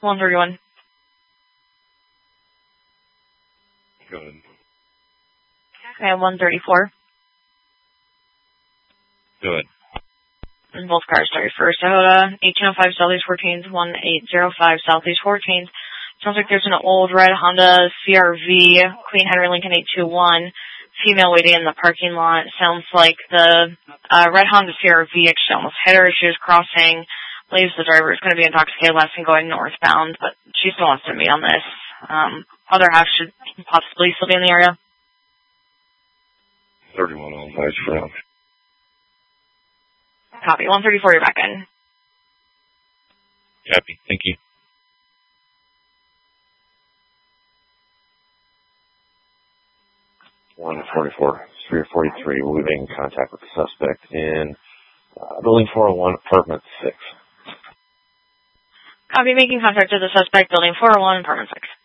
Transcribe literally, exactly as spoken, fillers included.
one thirty-one. Go ahead. Okay, one thirty-four. Go ahead. And both cars started first. Toyota, eighteen oh five Southeast fourteenth, eighteen oh five Southeast fourteenth. Sounds like there's an old red Honda C R V, Queen Henry Lincoln eight two one, female waiting in the parking lot. Sounds like the uh, red Honda C R V actually almost hit her. She was crossing. Believes the driver is going to be intoxicated last and going northbound, but she still wants to meet on this. Um, other half should possibly still be in the area. thirty-one on Vice Road. Copy. one thirty-four, you're back in. Copy. Thank you. one forty-four, three forty-three, we'll be making contact with the suspect in uh, building four oh one, apartment six. Copy, making contact with the suspect, building four oh one, apartment six.